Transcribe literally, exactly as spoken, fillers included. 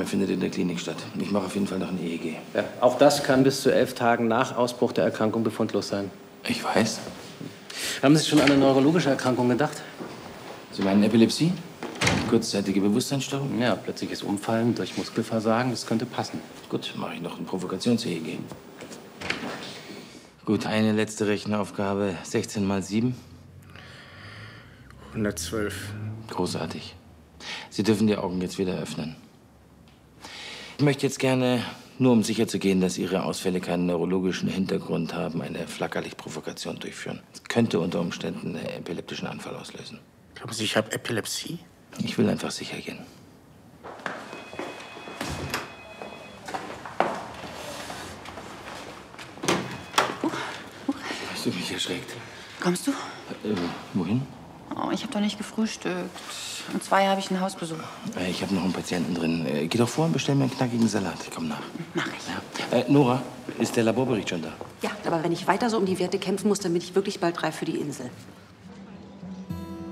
Aufnahme findet in der Klinik statt. Ich mache auf jeden Fall noch ein E E G. Ja, auch das kann bis zu elf Tagen nach Ausbruch der Erkrankung befundlos sein. Ich weiß. Haben Sie schon an eine neurologische Erkrankung gedacht? Sie meinen Epilepsie? Kurzzeitige Bewusstseinsstörung? Ja, plötzliches Umfallen durch Muskelversagen, das könnte passen. Gut, mache ich noch ein Provokations-E E G. Gut, eine letzte Rechenaufgabe. sechzehn mal sieben. hundertzwölf. Großartig. Sie dürfen die Augen jetzt wieder öffnen. Ich möchte jetzt gerne, nur um sicher zu gehen, dass Ihre Ausfälle keinen neurologischen Hintergrund haben, eine Flackerlichtprovokation durchführen. Es könnte unter Umständen einen epileptischen Anfall auslösen. Glauben Sie, ich habe Epilepsie? Ich will einfach sicher gehen. Hast du mich erschreckt? Kommst du? Äh, wohin? Oh, ich habe doch nicht gefrühstückt. Um zwei habe ich einen Hausbesuch. Äh, ich habe noch einen Patienten drin. Äh, geh doch vor und bestell mir einen knackigen Salat. Ich komm nach. Mach ich. Ja. Äh, Nora, ist der Laborbericht schon da? Ja, aber wenn ich weiter so um die Werte kämpfen muss, dann bin ich wirklich bald reif für die Insel.